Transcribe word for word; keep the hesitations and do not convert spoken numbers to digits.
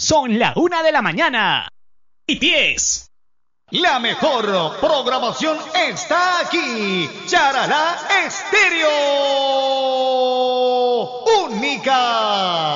Son la una de la mañana y diez. La mejor programación está aquí. Charalá Estéreo. Única.